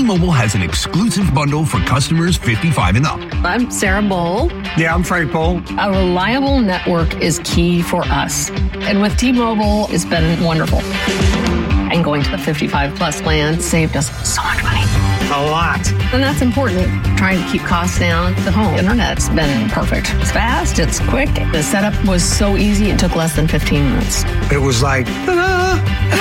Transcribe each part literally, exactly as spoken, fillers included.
T-Mobile has an exclusive bundle for customers fifty-five and up. I'm Sarah Bowl. Yeah, I'm Frank Bowl. A reliable network is key for us. And with T-Mobile, it's been wonderful. And going to the fifty-five plus plan saved us so much money. A lot. And that's important. Trying to keep costs down. The home internet's been perfect. It's fast, it's quick. The setup was so easy, it took less than fifteen minutes. It was like, ta-da!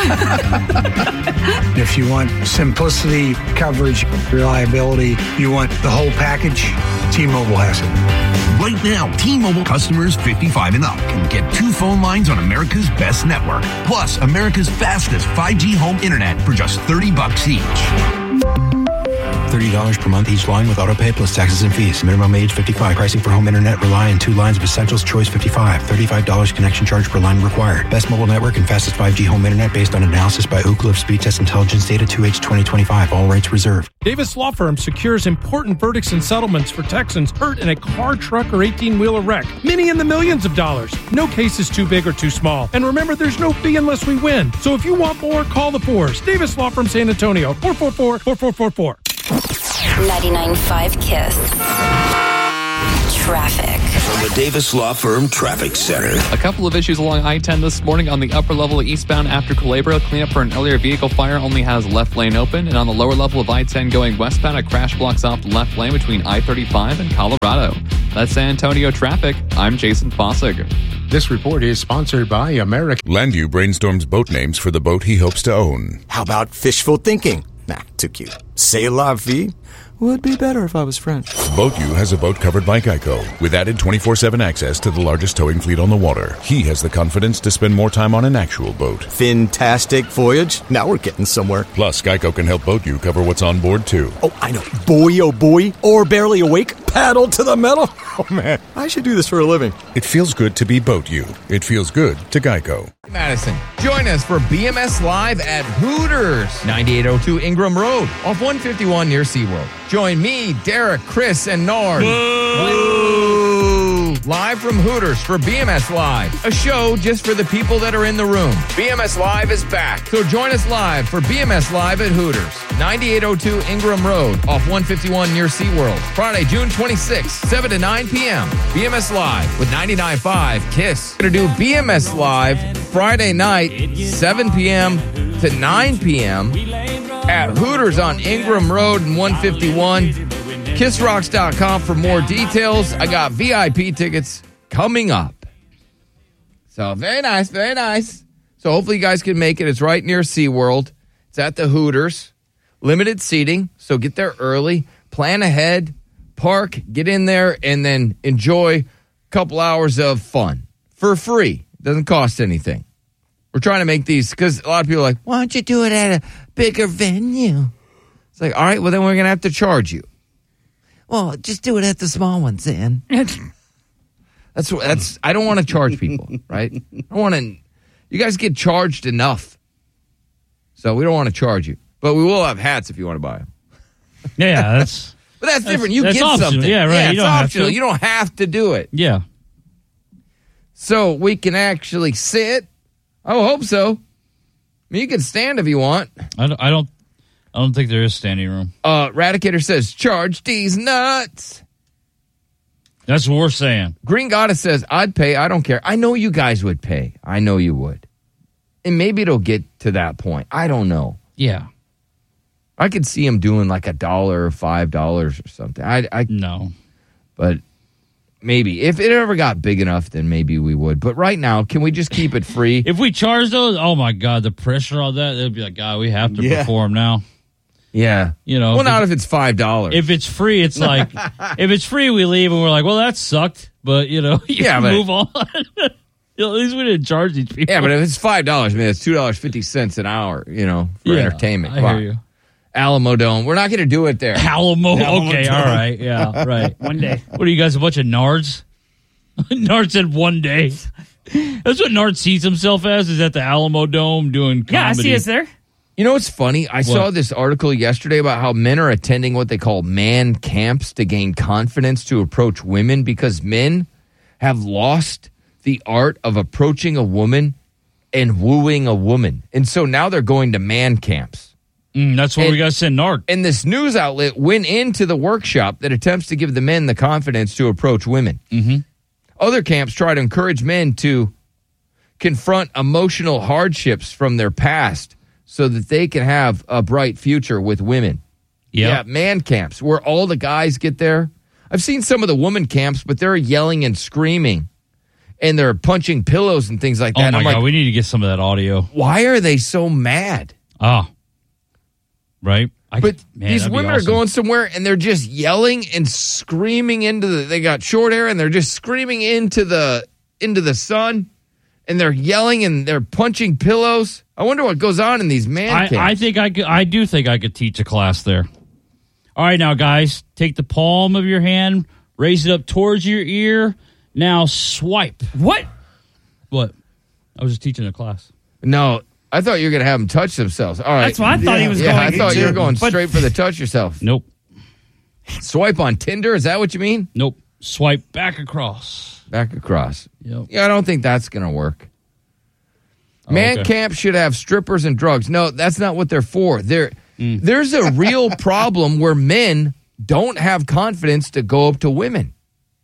If you want simplicity, coverage, reliability, you want the whole package, T-Mobile has it. Right now, T-Mobile customers fifty-five and up can get two phone lines on America's best network, plus America's fastest five G home internet for just thirty bucks each. thirty dollars per month each line with autopay plus taxes and fees. Minimum age fifty-five. Pricing for home internet rely on two lines of Essentials Choice fifty-five. thirty-five dollars connection charge per line required. Best mobile network and fastest five G home internet based on analysis by Ookla of Speed Test Intelligence Data two H twenty twenty-five. All rights reserved. Davis Law Firm secures important verdicts and settlements for Texans hurt in a car, truck, or eighteen-wheeler wreck. Many in the millions of dollars. No case is too big or too small. And remember, there's no fee unless we win. So if you want more, call the Fours. Davis Law Firm San Antonio, four four four, four four four four. ninety-nine point five Kiss. Traffic. From the Davis Law Firm Traffic Center. A couple of issues along I ten this morning. On the upper level eastbound after Culebra, cleanup for an earlier vehicle fire only has left lane open. And on the lower level of I ten going westbound, a crash blocks off the left lane between I thirty-five and Colorado. That's San Antonio traffic. I'm Jason Fossig. This report is sponsored by American. Landview brainstorms boat names for the boat he hopes to own. How about fishful thinking? Nah, too cute. C'est la vie? Would be better if I was French. BoatU has a boat covered by Geico. With added twenty-four seven access to the largest towing fleet on the water, he has the confidence to spend more time on an actual boat. Fantastic voyage. Now we're getting somewhere. Plus, Geico can help BoatU cover what's on board, too. Oh, I know. Boy, oh boy. Or barely awake. Paddle to the metal. Oh, man. I should do this for a living. It feels good to be BoatU. It feels good to Geico. Madison, join us for B M S Live at Hooters, ninety-eight oh two Ingram Road, off one fifty-one near SeaWorld. Join me, Derek, Chris, and Nard. Woo! Live from Hooters for B M S Live, a show just for the people that are in the room. B M S Live is back, so join us live for B M S Live at Hooters, ninety-eight oh two Ingram Road, off one fifty-one near SeaWorld. Friday, June twenty-sixth, seven to nine p.m. B M S Live with ninety-nine point five Kiss. We're going to do B M S Live Friday night, seven p.m. to nine p.m. at Hooters on Ingram Road and one fifty-one. Kiss Rocks dot com for more details. I got V I P tickets coming up. So very nice, very nice. So hopefully you guys can make it. It's right near SeaWorld. It's at the Hooters. Limited seating, so get there early. Plan ahead, park, get in there, and then enjoy a couple hours of fun for free. Doesn't cost anything. We're trying to make these, because a lot of people are like, why don't you do it at a bigger venue? It's like, all right, well, then we're going to have to charge you. Well, just do it at the small ones, then. that's that's. I don't want to charge people, right? I want to. You guys get charged enough, so we don't want to charge you. But we will have hats if you want to buy them. Yeah, that's. But that's, that's different. You that's get optional. something. Yeah, right. Yeah, you it's don't optional. Have to. You don't have to do it. Yeah. So we can actually sit. I hope so. I mean, you can stand if you want. I don't. I don't. I don't think there is standing room. Uh, Radicator says, charge these nuts. That's what we're saying. Green Goddess says, I'd pay. I don't care. I know you guys would pay. I know you would. And maybe it'll get to that point. I don't know. Yeah. I could see him doing like a dollar or five dollars or something. I, I No. But maybe. If it ever got big enough, then maybe we would. But right now, can we just keep it free? If we charge those, oh my God, the pressure on that, they'd be like, God, we have to yeah. perform now. Yeah. You know. Well, if not if it's five dollars. If it's free, it's like, if it's free, we leave and we're like, well, that sucked. But, you know, you yeah, move but, on. At least we didn't charge these people. Yeah, but if it's five dollars, man, it's two dollars and fifty cents an hour, you know, for yeah, entertainment. I wow. hear you. Alamo Dome. We're not going to do it there. Alamo. Alamo okay, Dome. all right. Yeah, right. One day. What are you guys, a bunch of nards? Nard said one day. That's what Nard sees himself as, is at the Alamo Dome doing comedy. Yeah, I see us there. You know what's funny? I what? saw this article yesterday about how men are attending what they call man camps to gain confidence to approach women because men have lost the art of approaching a woman and wooing a woman. And so now they're going to man camps. Mm, that's where and, we got to send Nard. And this news outlet went into the workshop that attempts to give the men the confidence to approach women. Mm-hmm. Other camps try to encourage men to confront emotional hardships from their past so that they can have a bright future with women. Yep. Yeah, man camps where all the guys get there. I've seen some of the woman camps, but they're yelling and screaming, and they're punching pillows and things like that. Oh, my I'm God, like, we need to get some of that audio. why are they so mad? Oh, right. I, But man, these that'd be women awesome. are going somewhere, and they're just yelling and screaming into the, they got short hair, and they're just screaming into the into the sun, and they're yelling, and they're punching pillows. I wonder what goes on in these man I, camps. I think I could, I do think I could teach a class there. All right, now, guys, take the palm of your hand, raise it up towards your ear. Now swipe. What? What? I was just teaching a class. No, I thought you were going to have them touch themselves. All right. That's what I thought he was yeah, going I thought to. you were going But- straight for the touch yourself. Nope. Swipe on Tinder? Is that what you mean? Nope. Swipe back across. Back across. Yep. Yeah, I don't think that's going to work. Man Oh, okay. camp should have strippers and drugs. No, that's not what they're for. They're, Mm. There's a real problem where men don't have confidence to go up to women.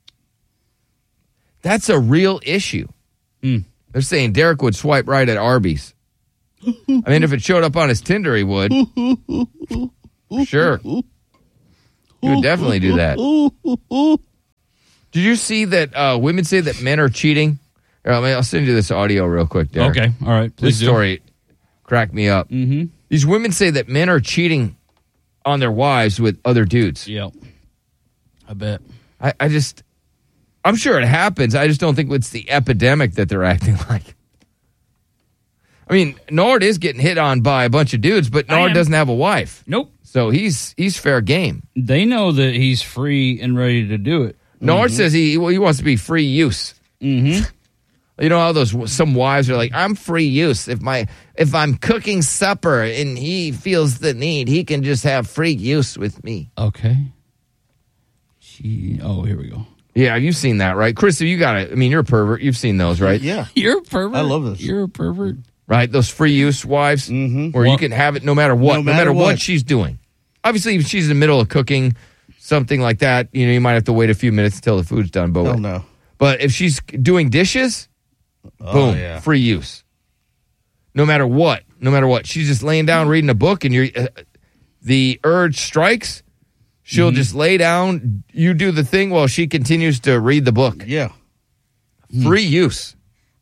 That's a real issue. Mm. They're saying Derek would swipe right at Arby's. I mean, if it showed up on his Tinder, he would. Sure. He would definitely do that. Did you see that uh, women say that men are cheating? Here, I mean, I'll send you this audio real quick, Derek. Okay, all right. Please This do. story cracked me up. Mm-hmm. These women say that men are cheating on their wives with other dudes. Yep. I bet. I, I just, I'm sure it happens. I just don't think it's the epidemic that they're acting like. I mean, Nord is getting hit on by a bunch of dudes, but Nord doesn't have a wife. Nope. So he's he's fair game. They know that he's free and ready to do it. Nord Mhm. says he well, he wants to be free use. Mm-hmm. You know how those some wives are like, I'm free use. If my if I'm cooking supper and he feels the need, he can just have free use with me. Okay. She, oh, here we go. Yeah, you've seen that, right? Chris, you got it. I mean, you're a pervert. You've seen those, right? Yeah. You're a pervert. I love this. You're a pervert. Right? Those free use wives Mm-hmm. where you can have it no matter what, no No matter, matter what. what. she's doing. Obviously, if she's in the middle of cooking something like that, you know, you might have to wait a few minutes until the food's done. But, Hell no. but if she's doing dishes, Oh, boom, yeah. free use. No matter what, no matter what. She's just laying down reading a book and you're, uh, the urge strikes, she'll Mm-hmm. just lay down, you do the thing while she continues to read the book. Yeah. Free use.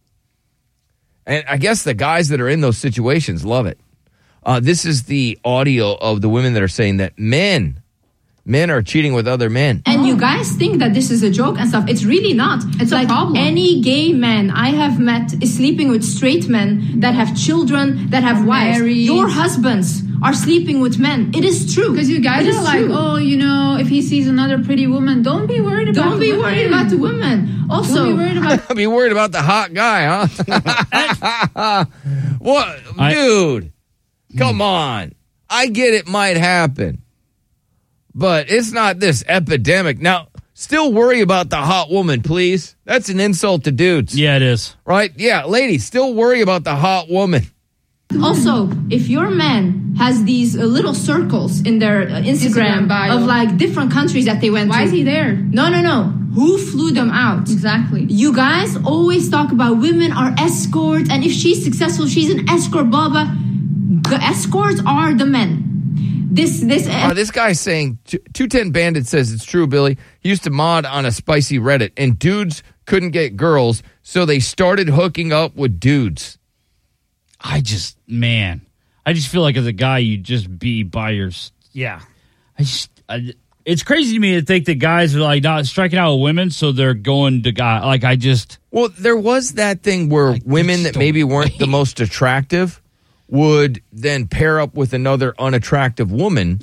And I guess the guys that are in those situations love it. Uh, this is the audio of the women that are saying that men, men are cheating with other men. And you guys think that this is a joke and stuff. It's really not. It's like a problem. Any gay man I have met is sleeping with straight men that have children, that have wives. Married. Your husbands are sleeping with men. It is true. Because you guys It is are like, true. oh, you know, if he sees another pretty woman, don't be worried about Don't the be women. worried about the women. Also, Don't be worried about Be worried about the hot guy, huh? What, I- dude? Come on. I get it might happen, but it's not this epidemic. Now, still worry about the hot woman, please. That's an insult to dudes. Yeah, it is. Right? Yeah, ladies, still worry about the hot woman. Also, if your man has these uh, little circles in their uh, Instagram, Instagram bio. of like different countries that they went Why to. is he there? No, no, no. Who flew them out? Exactly. You guys always talk about women are escorts, and if she's successful, she's an escort, blah, blah. The escorts are the men. This, this, Uh, this guy's saying, two ten Bandit says it's true, Billy. He used to mod on a spicy Reddit, and dudes couldn't get girls, so they started hooking up with dudes. I just, man, I just feel like as a guy, you just be by your, yeah. I just, I, it's crazy to me to think that guys are like not striking out with women, so they're going to guy. Like, I just. Well, there was that thing where Like, women it's that maybe weren't the most attractive would then pair up with another unattractive woman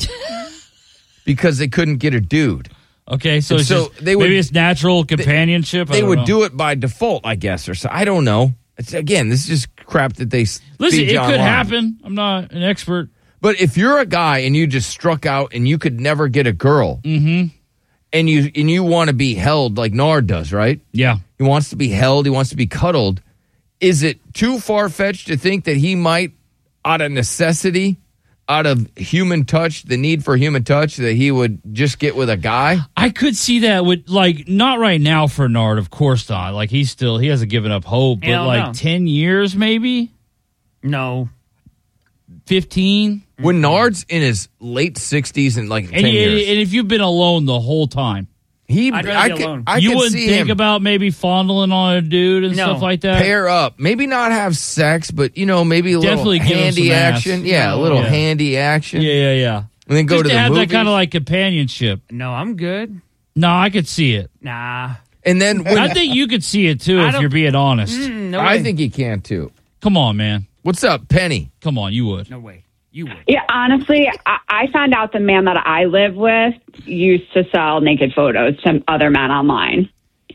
because they couldn't get a dude. Okay, so, And it's so just, they would- maybe it's natural companionship. I They don't would know. do it by default, I guess, or so. I don't know. It's, again, this is just crap that they s- Listen, feed it you could online. happen. I'm not an expert. But if you're a guy and you just struck out and you could never get a girl, Mm-hmm. and you and you want to be held like Nard does, right? Yeah. He wants to be held. He wants to be cuddled. Is it too far-fetched to think that he might, out of necessity, out of human touch, the need for human touch, that he would just get with a guy? I could see that with, like, not right now for Nard, of course not. Like, he's still, he hasn't given up hope, but Hell like no. ten years maybe? No. fifteen? When Nard's in his late sixties and like And, ten you- years. and if you've been alone the whole time, He, I'd rather I be could, alone. I you could wouldn't see think him about maybe fondling on a dude and No. stuff like that? pair up. Maybe not have sex, but, you know, maybe a Definitely little give him handy some ass. action. Yeah, a No, little yeah. handy action. Yeah, yeah, yeah. And then go Just to to the have movies. that kind of like companionship. No, I'm good. No, I could see it. Nah. And then when I think you could see it too I if don't- you're being honest. Mm, no I way. think he can too. Come on, man. What's up, Penny? Come on, you would. No way. You would. Yeah, honestly, I, I found out the man that I live with used to sell naked photos to other men online.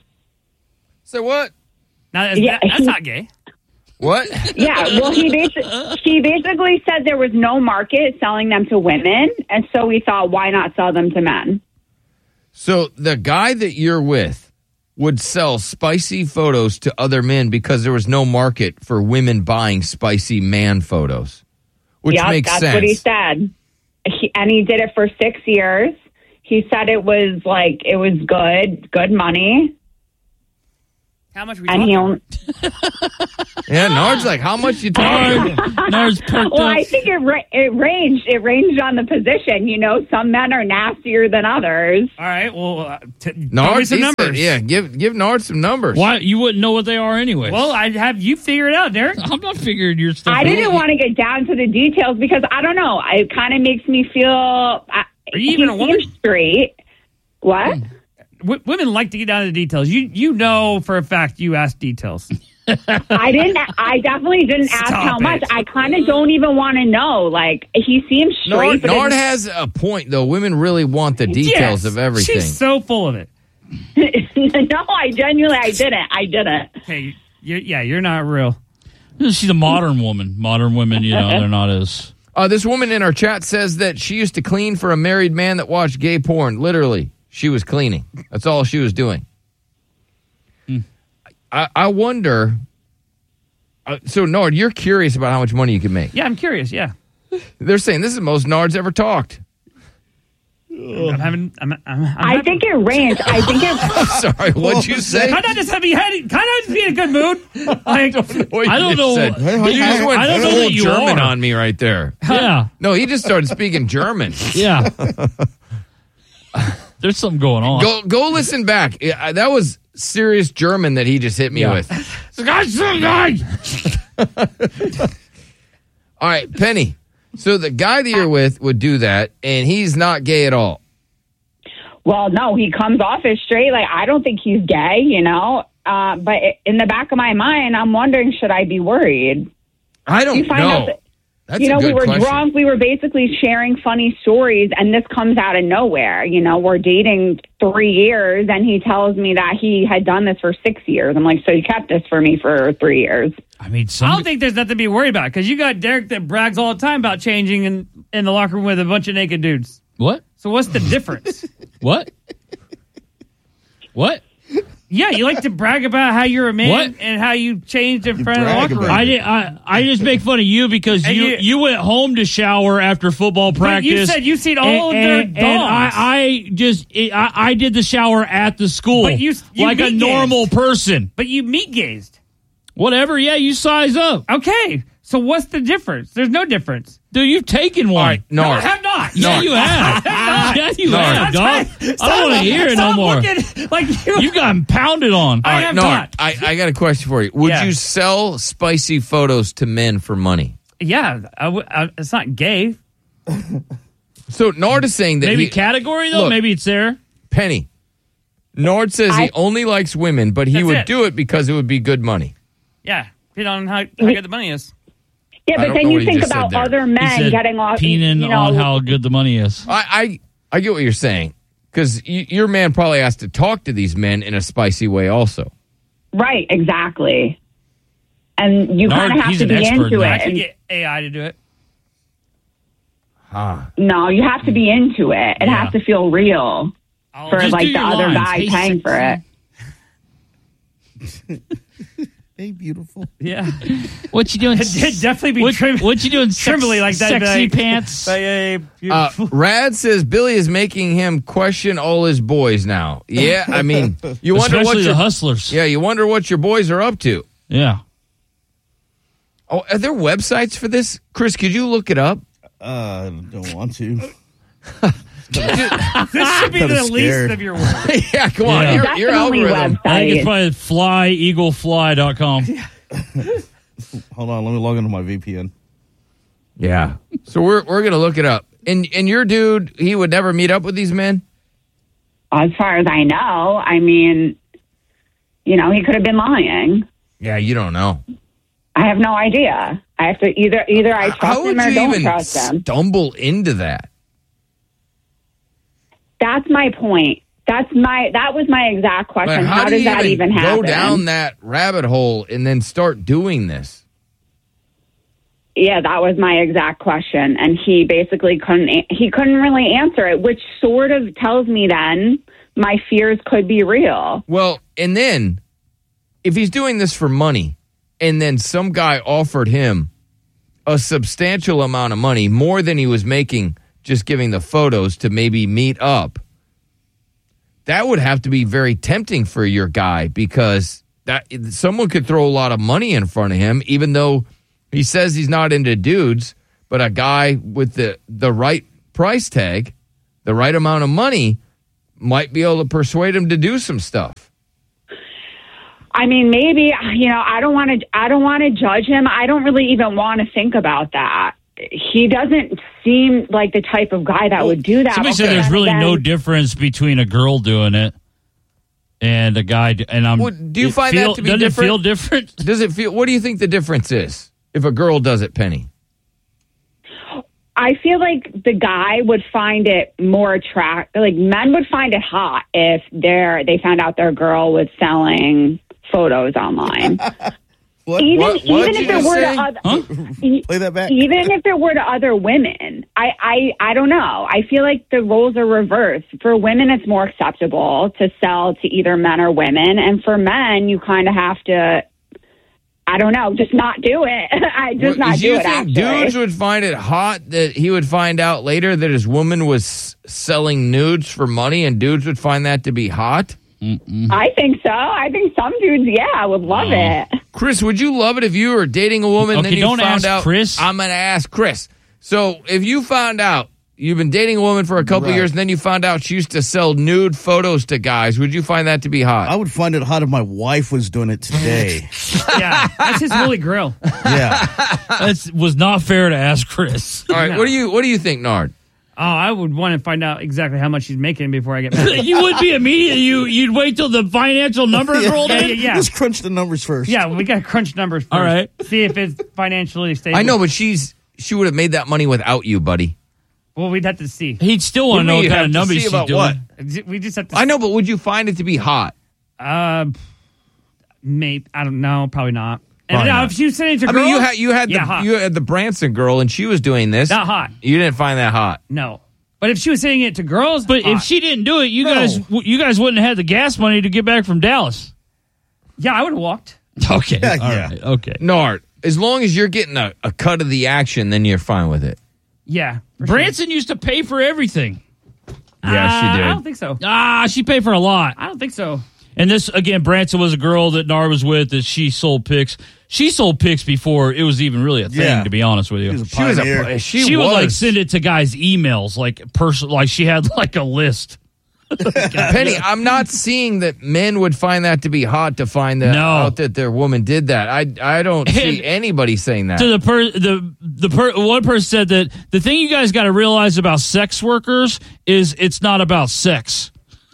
So what? Now, that's, Yeah, that, that's he- not gay. What? Yeah, well, he basically, he basically said there was no market selling them to women, and so we thought, why not sell them to men? So the guy that you're with would sell spicy photos to other men because there was no market for women buying spicy man photos, which Yep, makes that's sense. what he said. He, and he did it for six years. He said it was like, it was good, good money. How much we And he only, Yeah, Nard's like, how much you talking? Nard's perked well, up. I think it ra- it ranged. It ranged on the position. You know, some men are nastier than others. All right. Well, uh, t- tell me Nard, some he said- numbers. yeah, give give Nard some numbers. Why you wouldn't know what they are anyway? Well, I'd have you figure it out, Derek. I'm not figuring your stuff. I out. didn't want to get down to the details because I don't know. It kind of makes me feel. Are you even a woman? Straight. What? W- women like to get down to the details. You you know for a fact you asked details. I didn't. I definitely didn't ask Stop how it. much. I kind of don't even want to know. Like he seems straight. Nard, but Nard it's- has a point, though. Women really want the details Yes, of everything. She's so full of it. no, I genuinely, I didn't. I didn't. Okay, you're, yeah, you're not real. She's a modern woman. Modern women, you know, they're not as. Uh, this woman in our chat says that she used to clean for a married man that watched gay porn. Literally, she was cleaning. That's all she was doing. Hmm. I, I wonder. Uh, so, Nard, you're curious about how much money you can make. Yeah, I'm curious. Yeah, They're saying this is the most Nard's ever talked. I'm having. I'm, I'm, I'm I having, think it ranged. I think it. Sorry, what'd you say? Kind of just have you had. Kind of just be in a good mood. Like, I don't know. What I you don't just know- said. You just went I don't know full that you German are. on me right there. Yeah, No, he just started speaking German. yeah. There's something going on. Go go listen back. Yeah, that was serious German that he just hit me Yeah. with. All right, Penny. So the guy that you're with would do that, and he's not gay at all. Well, no, he comes off as straight. Like I don't think he's gay. You know. Uh, but in the back of my mind, I'm wondering, should I be worried? I don't You find know. out that- That's you know, a good we were question. drunk. We were basically sharing funny stories, and this comes out of nowhere. You know, we're dating three years, and he tells me that he had done this for six years. I'm like, so you kept this for me for three years? I mean, I some. don't think there's nothing to be worried about because you got Derek that brags all the time about changing in in the locker room with a bunch of naked dudes. What? So what's the difference? What? What? Yeah, you like to brag about how you're a man What? and how you changed in front of the locker room. I did. I, I just make fun of you because And you, you- you went home to shower after football practice. you said you've seen all and, of their and, and I, dogs. I just it, I, I did the shower at the school, But you- you like a meat normal gazed. person. But you meat gazed. Whatever. Yeah, you size up. Okay, so what's the difference? There's no difference. Dude, you've taken one. All right, No, Nard. I have not. Yeah, you have. yeah, you Nard. have, dog. I don't want to hear it no Stop more. looking like you. You've gotten pounded on. I All right, have Nard, not. I, I got a question for you. Would Yeah. you sell spicy photos to men for money? Yeah, I w- I, it's not gay. So Nard is saying that Maybe he, category though. Look. Maybe it's there. Penny. Nard says he I- only likes women, but he That's would it. do it because it would be good money. Yeah, depending on how, how good the money is. Yeah, I but don't then know you what he think just said about there. other He men said getting off. Peening you know, on how good the money is. I I, I get what you're saying because y- your man probably has to talk to these men in a spicy way also. right, exactly. And you Nard, kind of have he's to an be expert into in it. I that. could And- get A I to do it. Ah. no, you have to be into it. It Yeah. has to feel real I'll for Just like do the your other lines. guy Hey, paying for it. Hey, beautiful. Yeah. What you doing? It'd definitely be what, trim- what you doing? trembly sex, like that. Sexy like, pants. Like, hey, Uh, beautiful. Rad says Billy is making him question all his boys now. Yeah, I mean, you wonder what Especially your, the hustlers. Yeah, you wonder what your boys are up to. Yeah. Oh, are there websites for this? Chris, could you look it up? Uh, don't want to. This should be the least of your work. Yeah, come on. Yeah. Your, your algorithm. I think it's probably fly eagle fly dot com. Hold on, let me log into my V P N. Yeah. So we're we're gonna look it up. And and your dude, he would never meet up with these men? As far as I know, I mean, you know, he could have been lying. Yeah, you don't know. I have no idea. I have to either either I trust How would him or you don't even trust him. stumble into that? That's my point. That's my that was my exact question. Like, how, do does you that even even happen? go down that rabbit hole and then start doing this? Yeah, that was my exact question, and he basically couldn't. He couldn't really answer it, which sort of tells me then my fears could be real. Well, and then if he's doing this for money, and then some guy offered him a substantial amount of money, more than he was making just giving the photos to maybe meet up, that would have to be very tempting for your guy, because that someone could throw a lot of money in front of him, even though he says he's not into dudes, but a guy with the, the right price tag, the right amount of money, might be able to persuade him to do some stuff. I mean, maybe, you know, I don't want to. I don't want to judge him. I don't really even want to think about that. He doesn't seem like the type of guy that would do that. Somebody Okay, said there's really then- no difference between a girl doing it and a guy. do- And I'm. Well, do you it find feel, that to be doesn't different? it feel different? Does it feel? What do you think the difference is if a girl does it, Penny? I feel like the guy would find it more attractive. Like men would find it hot if they're they found out their girl was selling photos online. What? Even What- even what'd if you there just were say? to other, Huh? e- Play that back. even if there were to other women, I, I I don't know. I feel like the roles are reversed. For women, it's more acceptable to sell to either men or women, and for men, you kind of have to. I don't know, just not do it. I just Well, not do do you it. think Actually, dudes would find it hot that he would find out later that his woman was s- selling nudes for money, and dudes would find that to be hot? I think so. I think some dudes, yeah, would love it. Chris, would you love it if you were dating a woman and Okay, then you don't found ask out? Chris. I'm going to ask Chris. So if you found out you've been dating a woman for a couple Right. years and then you found out she used to sell nude photos to guys, would you find that to be hot? I would find it hot if my wife was doing it today. Yeah, that's his holy grail. Yeah. That was not fair to ask Chris. All right, what do you what do you think, Nard? Oh, I would want to find out exactly how much he's making before I get married. You would be immediate. You you'd wait till the financial numbers Yeah. rolled Yeah, in. yeah, yeah. Let's crunch the numbers first. Yeah, we got to crunch numbers first. All right. See if it's financially stable. I know, but she's she would have made that money without you, buddy. Well, we'd have to see. He'd still want to know What do what you kind have of to numbers see she's about doing. what? We just have to. I know, but would you find it to be hot? Uh, maybe I don't know. Probably not. And Probably now, not. if you send it to I girls, mean, you had you had yeah, the hot. you had the Branson girl, and she was doing this. Not hot. You didn't find that hot. No. But if she was sending it to girls, But hot. if she didn't do it, you No. guys you guys wouldn't have had the gas money to get back from Dallas. yeah, I would have walked. Okay. Yeah, all yeah. right. Okay. Nard, as long as you're getting a, a cut of the action, then you're fine with it. Yeah, for sure. Branson used to pay for everything. Yeah, Uh, she did. I don't think so. Ah, she paid for a lot. I don't think so. And this again, Branson was a girl that Nard was with that she sold pics. She sold pics before it was even really a thing. Yeah. To be honest with you, She was a She was pioneer. a she, she was would like send it to guys' emails, like person, like she had like a list. Penny, I'm not seeing that men would find that to be hot to find that No. out that their woman did that. I I don't see And- anybody saying that. To the per the the per, one person said that the thing you guys got to realize about sex workers is it's not about sex.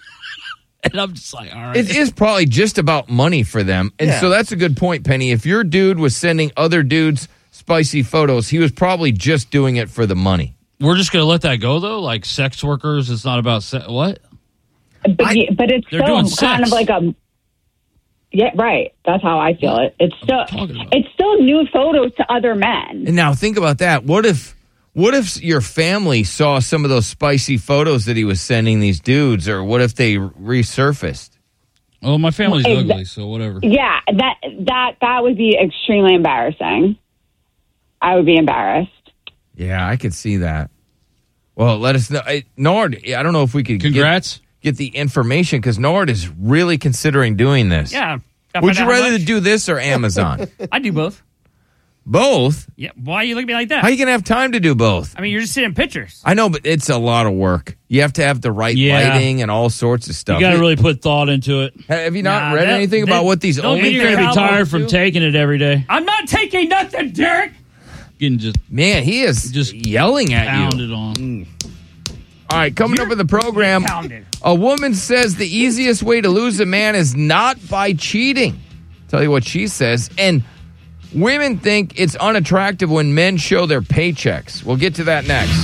And I'm just like, all right. It is probably just about money for them. And Yeah. so that's a good point, Penny. If your dude was sending other dudes spicy photos, he was probably just doing it for the money. We're just gonna let that go though. Like sex workers, it's not about se- what. But, I- but it's they're still doing kind sex. of like a. Yeah, right. That's how I feel it. It's still talking about. it's still nude photos to other men. And now think about that. What if what if your family saw some of those spicy photos that he was sending these dudes, or what if they resurfaced? Oh, my family's Exa- ugly, so whatever. Yeah, that that that would be extremely embarrassing. I would be embarrassed. Yeah, I could see that. Well, let us know. I, Nord, I don't know if we could Congrats. Get, get the information, because Nord is really considering doing this. Yeah. Would you rather do this or Amazon? I do both. Both? Yeah. Why are you looking at me like that? How are you going to have time to do both? I mean, you're just sitting pictures. I know, but it's a lot of work. You have to have the right Yeah. lighting and all sorts of stuff. You got to really put thought into it. Have you not Nah, read that- anything that- about what these don't only get You're going to be Cowboys tired from do. taking it every day. I'm not taking nothing, Derek. Getting just Man, he is just yelling at you. pounded on. All right, coming up with the program, Pounded. a woman says the easiest way to lose a man is not by cheating. Tell you what she says. And women think it's unattractive when men show their paychecks. We'll get to that next.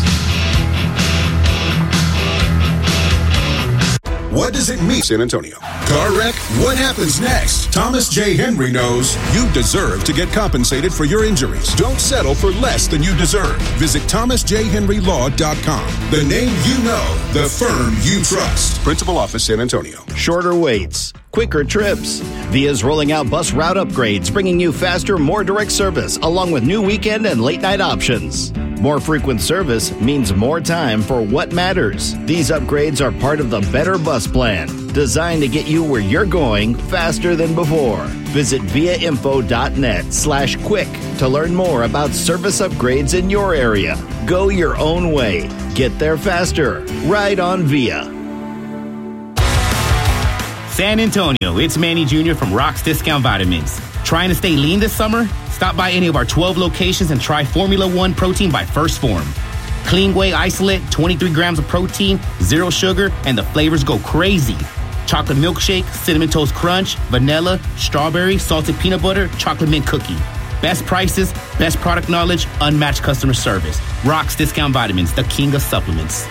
What does it mean, San Antonio? Car wreck? What happens next? Thomas J. Henry knows you deserve to get compensated for your injuries. Don't settle for less than you deserve. Visit thomas j henry law dot com. The name you know, the firm you trust. Principal Office, San Antonio. Shorter waits, quicker trips. Via's rolling out bus route upgrades, bringing you faster, more direct service, along with new weekend and late night options. More frequent service means more time for what matters. These upgrades are part of the Better Bus Plan, designed to get you where you're going faster than before. Visit viainfo.net slash quick to learn more about service upgrades in your area. Go your own way. Get there faster. Ride on Via. San Antonio, it's Manny Junior from Rock's Discount Vitamins. Trying to stay lean this summer? Stop by any of our twelve locations and try Formula One protein by First Form. Clean whey isolate, twenty-three grams of protein, zero sugar, and the flavors go crazy. Chocolate milkshake, cinnamon toast crunch, vanilla, strawberry, salted peanut butter, chocolate mint cookie. Best prices, best product knowledge, unmatched customer service. Rock's Discount Vitamins, the king of supplements.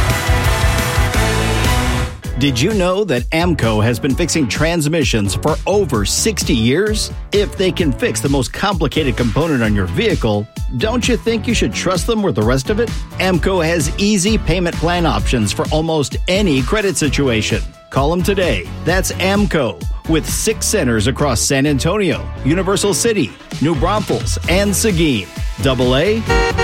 Did you know that AMCO has been fixing transmissions for over sixty years? If they can fix the most complicated component on your vehicle, don't you think you should trust them with the rest of it? AMCO has easy payment plan options for almost any credit situation. Call them today. That's AMCO, with six centers across San Antonio, Universal City, New Braunfels, and Seguin. Double A,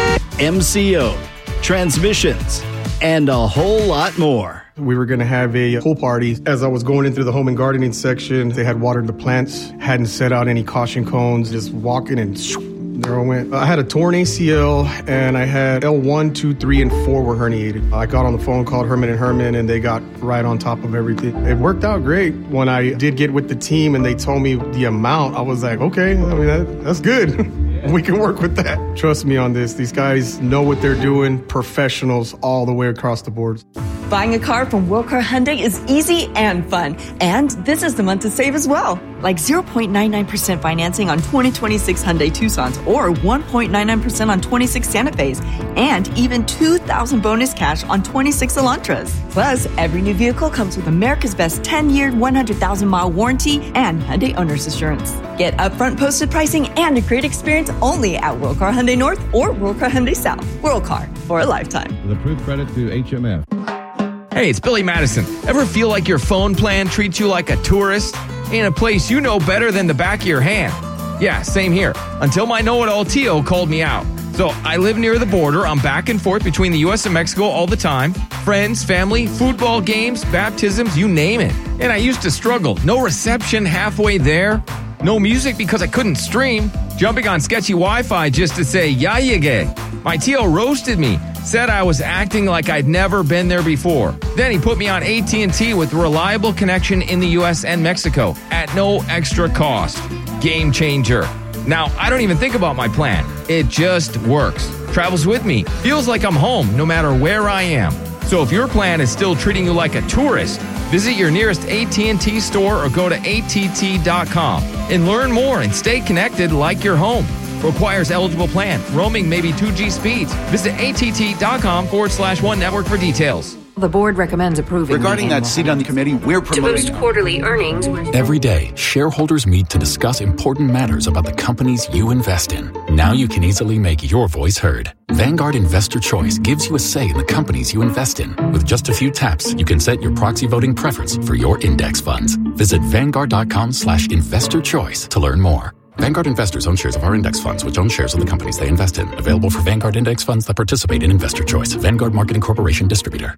M C O, transmissions, and a whole lot more. We were going to have a pool party. As I was going in through the home and gardening section, they had watered the plants, hadn't set out any caution cones, just walking and there I went. I had a torn A C L and I had L one, two, three, and four were herniated. I got on the phone, called Herman and Herman, and they got right on top of everything. It worked out great. When I did get with the team and they told me the amount, I was like, okay, I mean, that, that's good. We can work with that. Trust me on this. These guys know what they're doing, professionals all the way across the board. Buying a car from Wilcar Hyundai is easy and fun. And this is the month to save as well. Like zero point nine nine percent financing on twenty twenty-six Hyundai Tucson's or one point nine nine percent on twenty-six Santa Fe's. And even two thousand dollars bonus cash on twenty-six Elantras. Plus, every new vehicle comes with America's Best ten-year, one hundred thousand mile warranty and Hyundai Owner's Assurance. Get upfront posted pricing and a great experience only at Wilcar Hyundai North or Wilcar Hyundai South. Wilcar, for a lifetime. With approved credit to H M F. Hey, it's Billy Madison. Ever feel like your phone plan treats you like a tourist in a place you know better than the back of your hand? Yeah, same here. Until my know-it-all Tio called me out. So I live near the border. I'm back and forth between the U S and Mexico all the time. Friends, family, football games, baptisms, you name it. And I used to struggle. No reception halfway there. No music because I couldn't stream. Jumping on sketchy Wi-Fi just to say, ya llegué. My Tio roasted me. Said I was acting like I'd never been there before. Then he put me on A T and T with reliable connection in the U S and Mexico at no extra cost. Game changer. Now, I don't even think about my plan. It just works. Travels with me. Feels like I'm home no matter where I am. So if your plan is still treating you like a tourist, visit your nearest A T and T store or go to A T T dot com and learn more and stay connected like you're home. Requires eligible plan. Roaming may be two G speeds. Visit A T T dot com forward slash one network for details. The board recommends approving. Regarding that seat on the committee, we're promoting. To boost quarterly earnings. Every day, shareholders meet to discuss important matters about the companies you invest in. Now you can easily make your voice heard. Vanguard Investor Choice gives you a say in the companies you invest in. With just a few taps, you can set your proxy voting preference for your index funds. Visit Vanguard.com slash investor choice to learn more. Vanguard investors own shares of our index funds, which own shares of the companies they invest in. Available for Vanguard index funds that participate in Investor Choice. Vanguard Marketing Corporation Distributor.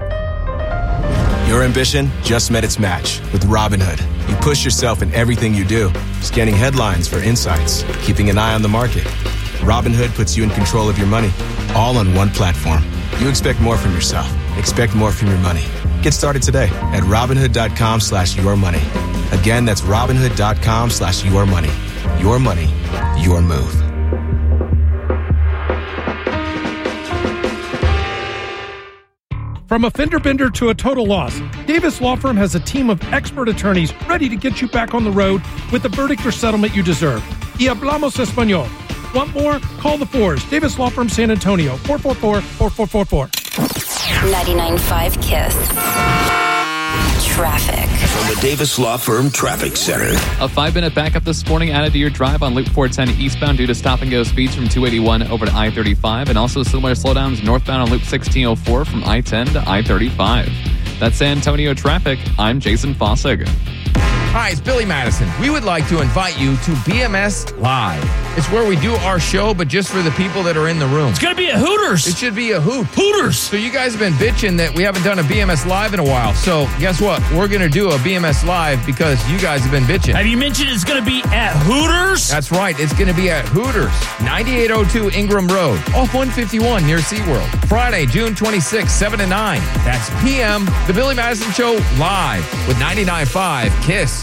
Your ambition just met its match with Robinhood. You push yourself in everything you do, scanning headlines for insights, keeping an eye on the market. Robinhood puts you in control of your money, all on one platform. You expect more from yourself. Expect more from your money. Get started today at Robinhood.com slash your money. Again, that's Robinhood.com slash your money. Your money, your move. From a fender bender to a total loss, Davis Law Firm has a team of expert attorneys ready to get you back on the road with the verdict or settlement you deserve. Y hablamos español. Want more? Call the fours. Davis Law Firm San Antonio, four four four, four four four four. ninety-nine point five KISS. Traffic. From the Davis Law Firm Traffic Center. A five-minute backup this morning added to your drive on Loop four ten eastbound due to stop-and-go speeds from two eighty-one over to I thirty-five, and also similar slowdowns northbound on Loop sixteen oh four from I ten to I thirty-five. That's San Antonio traffic. I'm Jason Fossig. Hi, it's Billy Madison. We would like to invite you to B M S Live. It's where we do our show, but just for the people that are in the room. It's going to be a Hooters. It should be a hoot. Hooters. So you guys have been bitching that we haven't done a B M S Live in a while. So guess what? We're going to do a B M S Live because you guys have been bitching. Have you mentioned it's going to be at Hooters? That's right. It's going to be at Hooters, ninety-eight oh two Ingram Road, off one fifty-one near SeaWorld. Friday, June twenty-sixth, seven to nine. That's P M. The Billy Madison Show live with ninety-nine point five KISS.